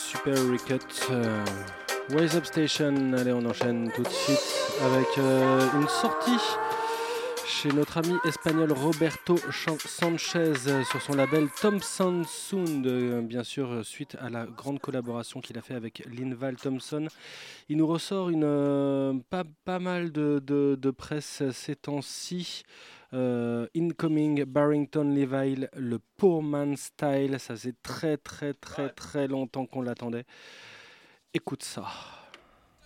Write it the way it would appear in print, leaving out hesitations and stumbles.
Super Recut. Wise Up Station. Allez, on enchaîne tout de suite avec une sortie chez notre ami espagnol Roberto Sanchez sur son label Thompson Sound, bien sûr suite à la grande collaboration qu'il a fait avec Linval Thompson. Il nous ressort pas mal de presse ces temps-ci. Incoming Barrington Leville, le Poor Man Style, ça faisait très longtemps qu'on l'attendait. Écoute ça.